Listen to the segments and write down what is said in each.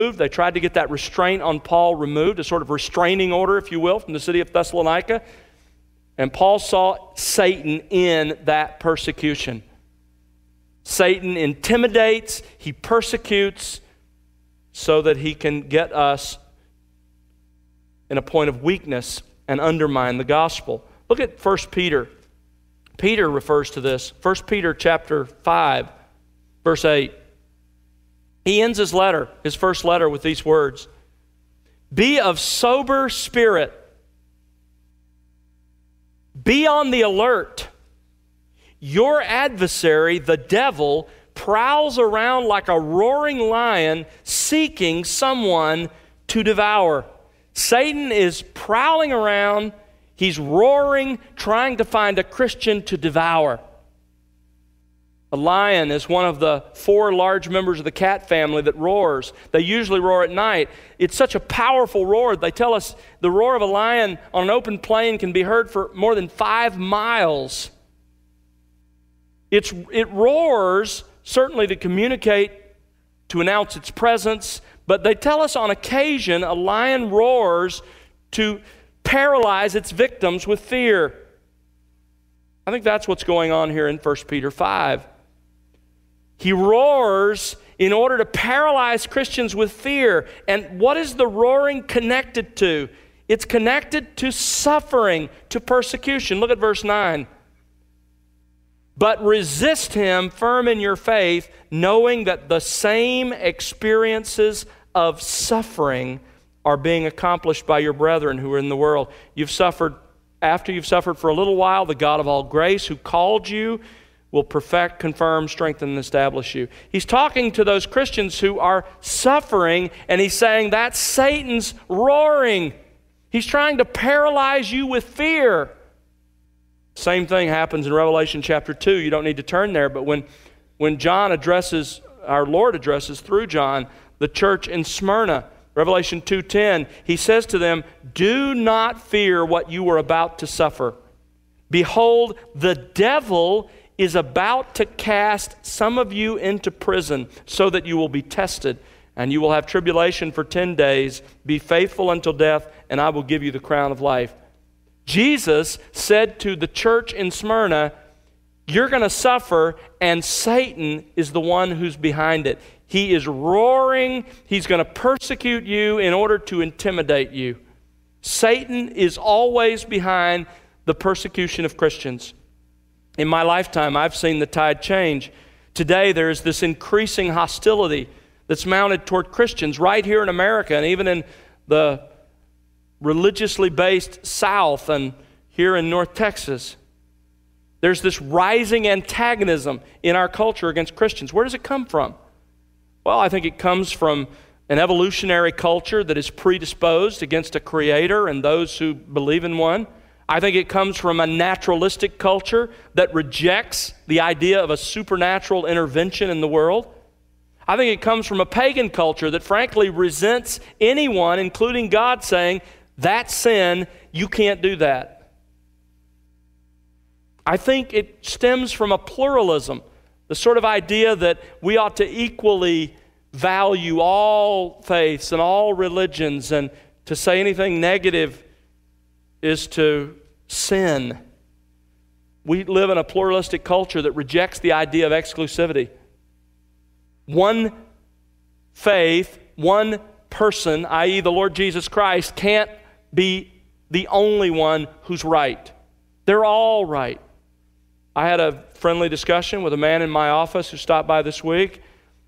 They tried to get that restraint on Paul removed, a sort of restraining order, if you will, from the city of Thessalonica. And Paul saw Satan in that persecution. Satan intimidates, he persecutes so that he can get us in a point of weakness and undermine the gospel. Look at 1 Peter. Peter refers to this. 1 Peter chapter 5, verse 8. He ends his letter, his first letter, with these words. Be of sober spirit. Be on the alert. Your adversary, the devil, prowls around like a roaring lion seeking someone to devour. Satan is prowling around. He's roaring, trying to find a Christian to devour. A lion is one of the 4 large members of the cat family that roars. They usually roar at night. It's such a powerful roar. They tell us the roar of a lion on an open plain can be heard for more than 5 miles. It roars, certainly to communicate, to announce its presence, but they tell us on occasion a lion roars to paralyze its victims with fear. I think that's what's going on here in 1 Peter 5. He roars in order to paralyze Christians with fear. And what is the roaring connected to? It's connected to suffering, to persecution. Look at verse 9. But resist him firm in your faith, knowing that the same experiences of suffering are being accomplished by your brethren who are in the world. After you've suffered for a little while, the God of all grace who called you will perfect, confirm, strengthen, and establish you. He's talking to those Christians who are suffering, and he's saying that's Satan's roaring. He's trying to paralyze you with fear. Same thing happens in Revelation chapter 2. You don't need to turn there, but when John addresses, our Lord addresses through John, the church in Smyrna, Revelation 2:10, he says to them, do not fear what you are about to suffer. Behold, the devil is about to cast some of you into prison so that you will be tested, and you will have tribulation for 10 days. Be faithful until death, and I will give you the crown of life. Jesus said to the church in Smyrna, you're going to suffer, and Satan is the one who's behind it. He is roaring. He's going to persecute you in order to intimidate you. Satan is always behind the persecution of Christians. In my lifetime, I've seen the tide change. Today, there is this increasing hostility that's mounted toward Christians right here in America and even in the religiously based South and here in North Texas. There's this rising antagonism in our culture against Christians. Where does it come from? Well, I think it comes from an evolutionary culture that is predisposed against a creator and those who believe in one. I think it comes from a naturalistic culture that rejects the idea of a supernatural intervention in the world. I think it comes from a pagan culture that frankly resents anyone, including God, saying, that's sin, you can't do that. I think it stems from a pluralism, the sort of idea that we ought to equally value all faiths and all religions, and to say anything negative is to sin. We live in a pluralistic culture that rejects the idea of exclusivity. One faith, one person, i.e. the Lord Jesus Christ, can't be the only one who's right. They're all right. I had a friendly discussion with a man in my office who stopped by this week,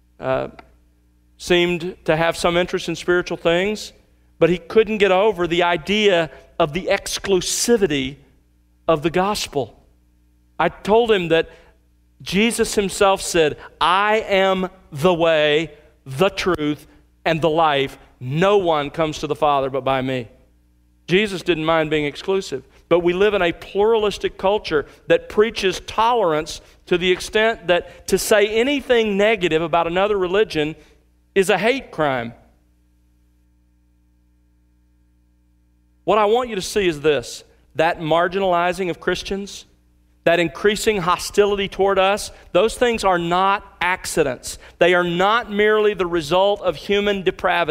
seemed to have some interest in spiritual things, but he couldn't get over the idea of the exclusivity of the gospel. I told him that Jesus himself said, I am the way, the truth, and the life. No one comes to the Father but by me. Jesus didn't mind being exclusive. But we live in a pluralistic culture that preaches tolerance to the extent that to say anything negative about another religion is a hate crime. What I want you to see is this: that marginalizing of Christians, that increasing hostility toward us, those things are not accidents. They are not merely the result of human depravity.